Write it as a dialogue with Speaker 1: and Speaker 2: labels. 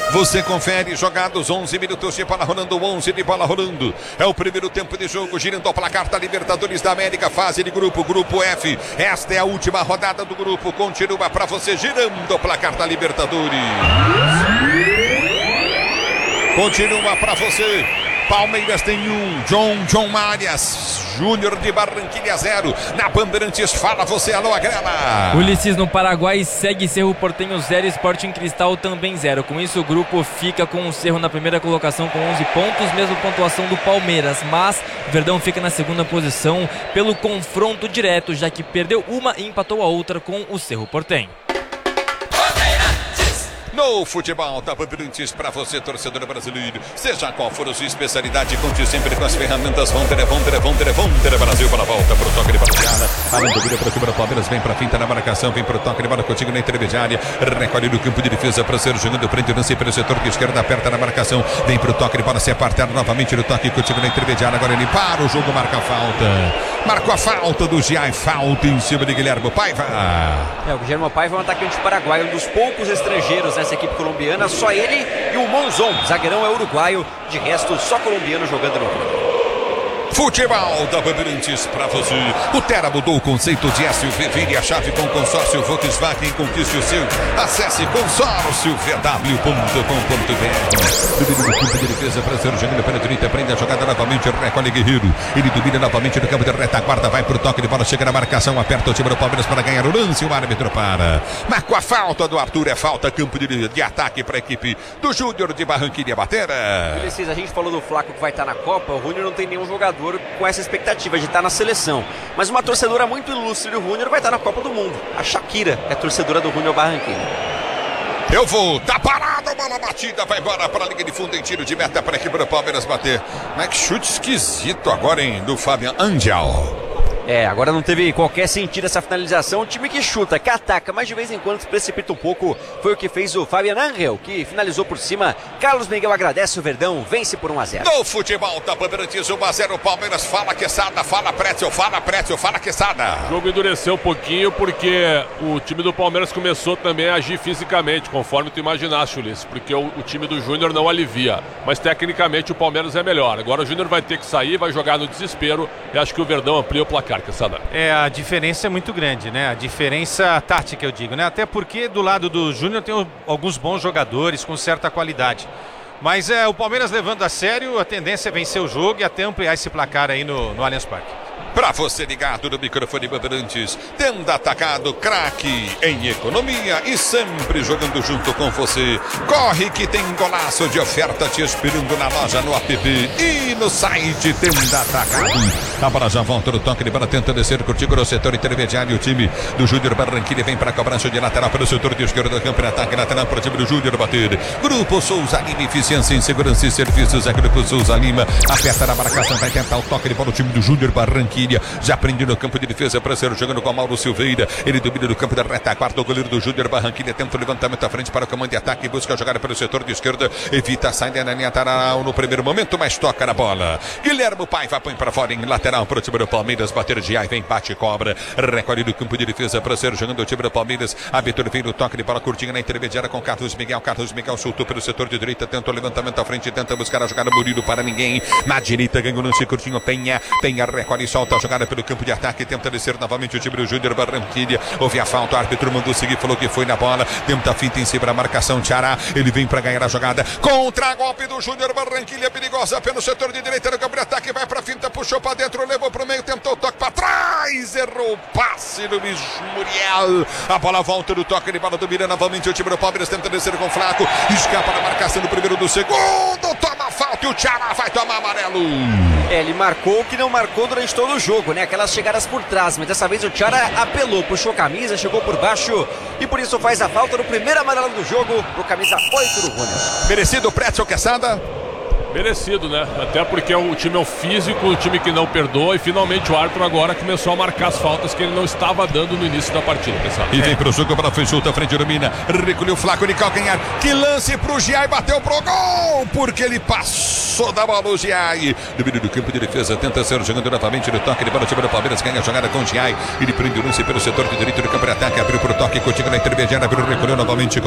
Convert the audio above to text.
Speaker 1: Você confere, jogados 11 minutos de bola rolando, 11 de bola rolando. É o primeiro tempo de jogo, girando o placar da Libertadores da América, fase de grupo F. Esta é a última rodada do grupo, continua para você, girando o placar da Libertadores. Continua para você. Palmeiras tem John Marias, Júnior de Barranquilla 0. Na Bandeirantes, fala você, alô, Agrela.
Speaker 2: Ulisses no Paraguai segue Cerro Porteño 0, Sporting Cristal também 0. Com isso o grupo fica com o Cerro na primeira colocação com 11 pontos, mesma pontuação do Palmeiras. Mas o Verdão fica na segunda posição pelo confronto direto, já que perdeu uma e empatou a outra com o Cerro Porteño.
Speaker 1: No futebol da Bandeirantes, para você, torcedor brasileiro, seja qual for a sua especialidade, conte sempre com as ferramentas Vonter Brasil, para a volta, pro toque de bola de ala, Arando vira para cima, Palmeiras vem para finta na marcação, vem pro toque de bola contigo na intermediária, recolhe no campo de defesa para ser jogando frente, lance pelo setor de esquerda, aperta na marcação, vem pro toque de bola, se apartar novamente no toque contigo na intermediária, agora ele para o jogo, marca a falta, marcou a falta do Giai, falta em cima de Guilherme Paiva.
Speaker 3: O Guilherme Paiva é um atacante paraguaio, um dos poucos estrangeiros nessa equipe colombiana, só ele e o Monzon, zagueirão é uruguaio, de resto só colombiano jogando no clube.
Speaker 1: Futebol da Bandeirantes para você. O Tera mudou o conceito de SUV. Vire a chave com o consórcio Volkswagen. Conquiste o seu. Acesse consórciovw.com.br. Domina no campo de defesa para ser jogando pela direita. Prende a jogada novamente. Recolhe Guerreiro. Ele domina novamente no campo de retaguarda. Vai pro toque de bola. Chega na marcação. Aperta o time do Palmeiras para ganhar o lance. O árbitro para. Marcou a falta do Arthur. É falta. Campo de ataque para a equipe do Júnior de Barranquilla Batera.
Speaker 3: A gente falou do Flaco que vai estar na Copa. O Júnior não tem nenhum jogador com essa expectativa de estar na seleção, mas uma torcedora muito ilustre do Júnior vai estar na Copa do Mundo. A Shakira é torcedora do Júnior Barranquilla.
Speaker 1: Eu vou, tá parado, bola batida, vai embora para a linha de fundo em tiro de meta para a equipe do Palmeiras bater. Mas que chute esquisito agora, hein, do Fabian Angel.
Speaker 3: Agora não teve qualquer sentido essa finalização. O time que chuta, que ataca, mas de vez em quando se precipita um pouco. Foi o que fez o Fabian Angel, que finalizou por cima. Carlos Miguel agradece o Verdão, vence por 1-0.
Speaker 1: No futebol da Bandeirantes, 1-0 Palmeiras. Fala Quesada, fala Pretzel, fala Quesada.
Speaker 4: O jogo endureceu um pouquinho porque o time do Palmeiras começou também a agir fisicamente, conforme tu imaginaste, Ulisses, porque o time do Júnior não alivia. Mas tecnicamente o Palmeiras é melhor. Agora o Júnior vai ter que sair, vai jogar no desespero e acho que o Verdão amplia o placar.
Speaker 5: A diferença é muito grande, né? A diferença tática, eu digo, né? Até porque do lado do Júnior tem alguns bons jogadores com certa qualidade. Mas o Palmeiras levando a sério, a tendência é vencer o jogo e até ampliar esse placar aí no Allianz Parque.
Speaker 1: Pra você ligado no microfone Bandeirantes, Tenda Atacado, craque em economia e sempre jogando junto com você. Corre que tem golaço de oferta te esperando na loja, no app e no site Tenda Atacado. A bola já volta no toque de bola, tenta descer contigo no setor intermediário. O time do Júnior Barranquilla vem para a cobrança de lateral pelo setor de esquerda do campo de ataque, lateral para o time do Júnior bater. Grupo Souza Lima, eficiência em segurança e serviços. É Grupo Souza Lima, aperta na marcação, vai tentar o toque de bola. O time do Júnior Barranquilla já prende no campo de defesa para ser jogando com o Mauro Silveira. Ele domina no campo da retaguarda. O goleiro do Júnior Barranquilla tenta o levantamento à frente para o comando de ataque. Busca a jogada pelo setor de esquerda. Evita a saída na linha lateral no primeiro momento, mas toca na bola. Guilherme Paiva põe para fora em lateral para o time do Palmeiras. Bater de vem, bate, cobra. Recolhe no campo de defesa para ser jogando o time do Palmeiras. A Vitor vem no toque de bola curtinha na intermediária com Carlos Miguel. Carlos Miguel soltou pelo setor de direita. Tenta o levantamento à frente. Tenta buscar a jogada. Murilo para ninguém. Na direita ganha o lance curtinho. Penha recolhe e solta a jogada pelo campo de ataque, tenta descer novamente o time do Júnior Barranquilla. Houve a falta, o árbitro mandou seguir, falou que foi na bola, tenta a finta em cima da marcação, Tiará, ele vem para ganhar a jogada, contra-golpe do Júnior Barranquilla, perigosa pelo setor de direita no campo de ataque, vai para finta, puxou para dentro, levou para o meio, tentou o toque para trás, errou o passe do Luiz Muriel, a bola volta do toque de bola do Miranda, novamente o time do Palmeiras tenta descer com o Flaco, escapa na marcação do primeiro do segundo, toma a falta e o Tiará vai tomar amarelo.
Speaker 3: Ele marcou o que não marcou durante todo o jogo, né? Aquelas chegadas por trás, mas dessa vez o Tiara apelou, puxou camisa, chegou por baixo e por isso faz a falta no primeiro amarelo do jogo pro camisa 8 do Júnior.
Speaker 1: Merecido, Pretzel Quesada?
Speaker 4: Merecido, né? Até porque o time é um físico, o time que não perdoa e finalmente o árbitro agora começou a marcar as faltas que ele não estava dando no início da partida, pessoal.
Speaker 1: E vem pro jogo, para chuta, frente do Mina, recolheu o Flaco de calcanhar, que lance pro Giai, bateu pro gol, porque ele passou da bola o Giai. Domínio do campo de defesa, tenta ser jogando novamente no toque de bola, o time do Palmeiras ganha a jogada com o Giai, ele prende o lance pelo setor de direito do campo de ataque, abriu pro toque, contigo na intermediária, abriu, recolheu novamente